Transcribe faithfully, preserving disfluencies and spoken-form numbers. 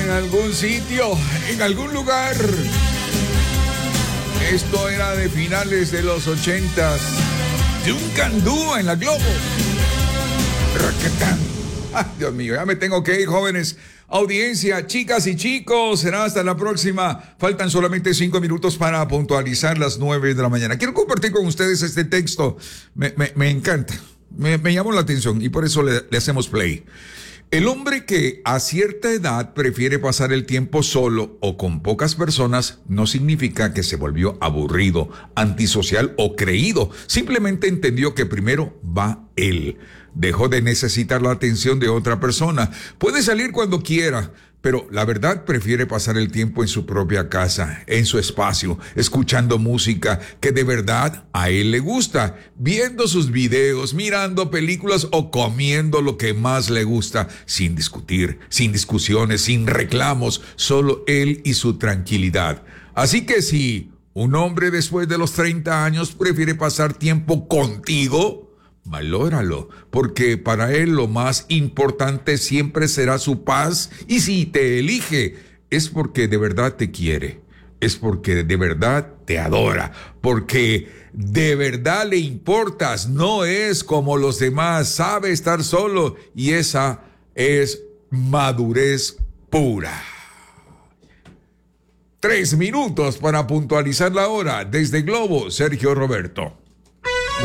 en algún sitio, en algún lugar. Esto era de finales de los ochentas. Duncan Du en la Globo. Raquetán. Ay, Dios mío, ya me tengo que ir, jóvenes. Audiencia, chicas y chicos, será hasta la próxima. Faltan solamente cinco minutos para puntualizar las nueve de la mañana. Quiero compartir con ustedes este texto. Me, me, me encanta, me, me llamó la atención y por eso le, le hacemos play. El hombre que a cierta edad prefiere pasar el tiempo solo o con pocas personas no significa que se volvió aburrido, antisocial o creído. Simplemente entendió que primero va él. Dejó de necesitar la atención de otra persona. Puede salir cuando quiera, pero la verdad prefiere pasar el tiempo en su propia casa, en su espacio, escuchando música que de verdad a él le gusta, viendo sus videos, mirando películas o comiendo lo que más le gusta, sin discutir, sin discusiones, sin reclamos, solo él y su tranquilidad. Así que si un hombre después de los treinta años prefiere pasar tiempo contigo, valóralo, porque para él lo más importante siempre será su paz, y si te elige es porque de verdad te quiere, es porque de verdad te adora, porque de verdad le importas, no es como los demás, sabe estar solo y esa es madurez pura. Tres minutos para puntualizar la hora. Desde Globo, Sergio Roberto.